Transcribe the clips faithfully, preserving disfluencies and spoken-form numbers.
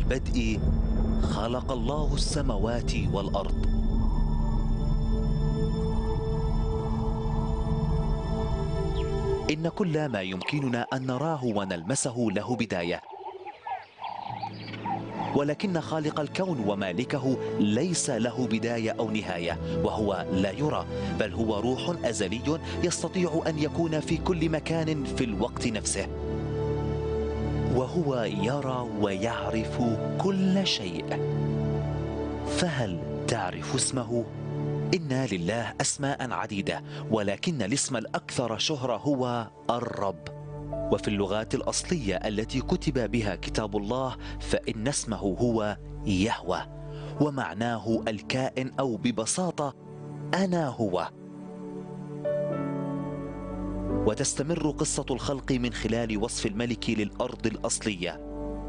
البدء خلق الله السماوات والأرض. إن كل ما يمكننا أن نراه ونلمسه له بداية، ولكن خالق الكون ومالكه ليس له بداية أو نهاية، وهو لا يرى، بل هو روح أزلي يستطيع أن يكون في كل مكان في الوقت نفسه، وهو يرى ويعرف كل شيء. فهل تعرف اسمه؟ إن لله أسماء عديدة، ولكن الاسم الأكثر شهرة هو الرب. وفي اللغات الأصلية التي كتب بها كتاب الله فإن اسمه هو يهوه، ومعناه الكائن، أو ببساطة أنا هو. وتستمر قصة الخلق من خلال وصف الملك للأرض الأصلية.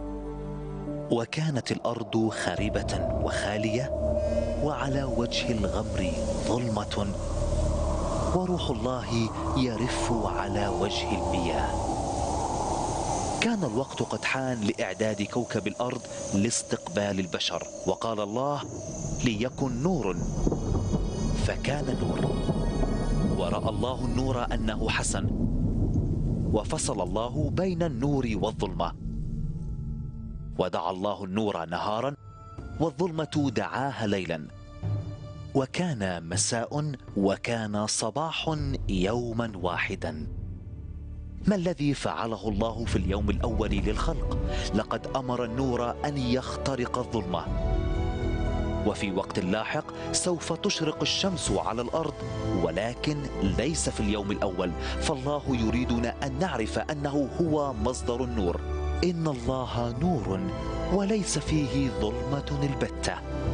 وكانت الأرض خاربة وخالية، وعلى وجه الغمر ظلمة، وروح الله يرف على وجه المياه. كان الوقت قد حان لإعداد كوكب الأرض لاستقبال البشر، وقال الله: ليكن نور، فكان نور. ورأى الله النور أنه حسن، وفصل الله بين النور والظلمة. ودعا الله النور نهارا، والظلمة دعاها ليلا. وكان مساء وكان صباح يوما واحدا. ما الذي فعله الله في اليوم الأول للخلق؟ لقد أمر النور أن يخترق الظلمة. وفي وقت لاحق سوف تشرق الشمس على الأرض، ولكن ليس في اليوم الأول، فالله يريدنا أن نعرف أنه هو مصدر النور. إن الله نور وليس فيه ظلمة البتة.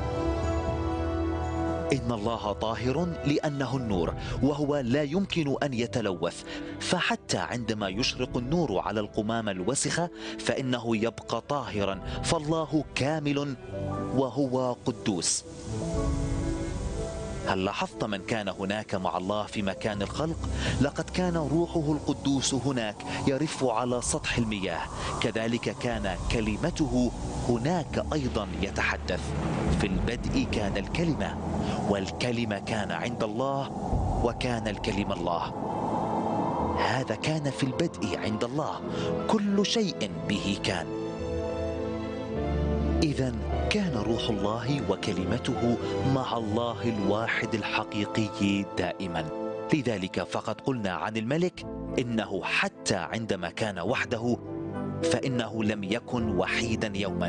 إن الله طاهر لأنه النور، وهو لا يمكن أن يتلوث، فحتى عندما يشرق النور على القمامة الوسخة فإنه يبقى طاهرا، فالله كامل وهو قدوس. هل لاحظت من كان هناك مع الله في مكان الخلق؟ لقد كان روحه القدوس هناك يرف على سطح المياه، كذلك كان كلمته هناك أيضا يتحدث. في البدء كان الكلمة، والكلمة كان عند الله، وكان الكلمة الله. هذا كان في البدء عند الله، كل شيء به كان. إذن كان روح الله وكلمته مع الله الواحد الحقيقي دائما. لذلك فقد قلنا عن الملك إنه حتى عندما كان وحده فإنه لم يكن وحيدا يوما.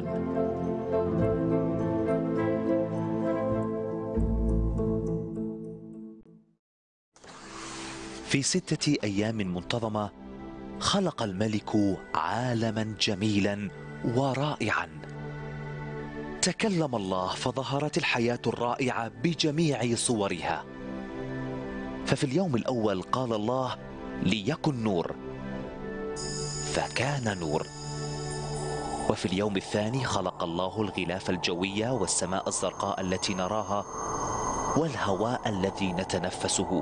في ستة أيام منتظمة خلق الملك عالما جميلا ورائعا. تكلم الله فظهرت الحياة الرائعة بجميع صورها. ففي اليوم الأول قال الله: ليكن نور، فكان نور. وفي اليوم الثاني خلق الله الغلاف الجوي والسماء الزرقاء التي نراها والهواء الذي نتنفسه.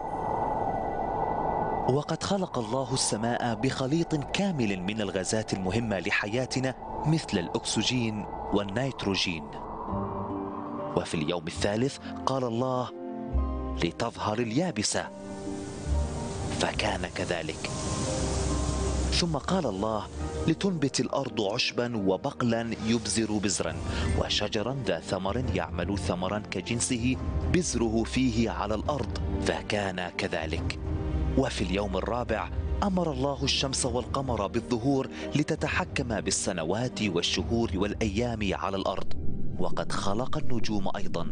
وقد خلق الله السماء بخليط كامل من الغازات المهمة لحياتنا مثل الأكسجين والنيتروجين. وفي اليوم الثالث قال الله: لتظهر اليابسة، فكان كذلك. ثم قال الله: لتنبت الأرض عشبا وبقلا يبزر بزرا، وشجرا ذا ثمر يعمل ثمرا كجنسه بزره فيه على الأرض، فكان كذلك. وفي اليوم الرابع أمر الله الشمس والقمر بالظهور لتتحكم بالسنوات والشهور والأيام على الأرض، وقد خلق النجوم أيضا.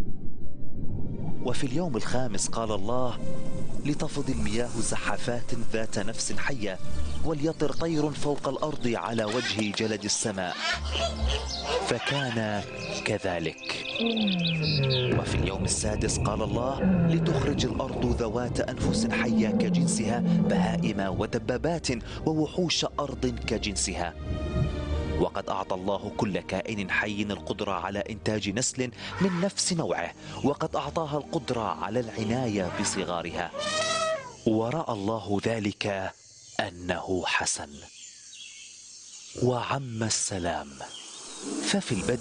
وفي اليوم الخامس قال الله: لتفض المياه زحفات ذات نفس حية، وليطر طير فوق الأرض على وجه جلد السماء، فكان كذلك. وفي اليوم السادس قال الله: لتخرج الأرض ذوات أنفس حية كجنسها، بهائم ودبابات ووحوش أرض كجنسها. وقد أعطى الله كل كائن حي القدرة على إنتاج نسل من نفس نوعه، وقد أعطاها القدرة على العناية بصغارها. ورأى الله ذلك أنه حسن، وعم السلام. ففي البدء